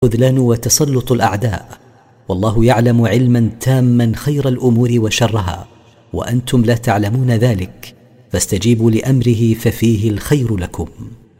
الخذلان وتسلط الأعداء، والله يعلم علما تاما خير الأمور وشرها، وأنتم لا تعلمون ذلك، فاستجيبوا لأمره ففيه الخير لكم.